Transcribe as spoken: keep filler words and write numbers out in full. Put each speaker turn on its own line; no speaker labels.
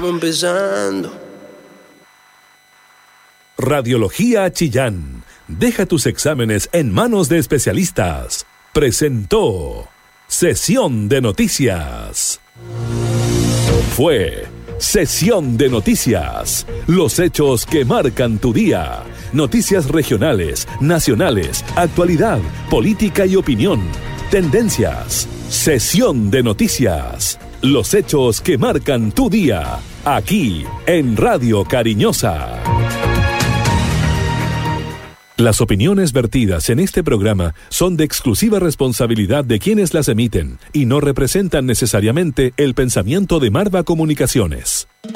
estamos empezando.
Radiología Chillán. Deja tus exámenes en manos de especialistas. Presentó Sesión de Noticias. Fue Sesión de Noticias. Los hechos que marcan tu día. Noticias regionales, nacionales, actualidad, política y opinión. Tendencias. Sesión de Noticias. Los hechos que marcan tu día. Aquí, en Radio Cariñosa. Las opiniones vertidas en este programa son de exclusiva responsabilidad de quienes las emiten y no representan necesariamente el pensamiento de Marva Comunicaciones.